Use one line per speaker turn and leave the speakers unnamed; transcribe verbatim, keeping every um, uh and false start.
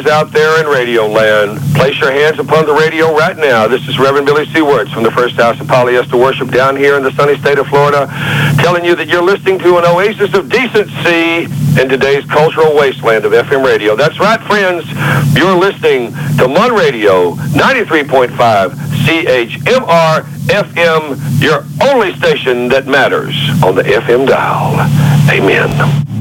friends out there in Radio Land, place your hands upon the radio right now. This is Reverend Billy C. Wirtz from the First House of Polyester Worship down here in the sunny state of Florida, telling you that you're listening to an oasis of decency in today's cultural wasteland of F M radio. That's right, friends. You're listening to Mun Radio, ninety-three point five C H M R F M, your only station that matters on the F M dial. Amen.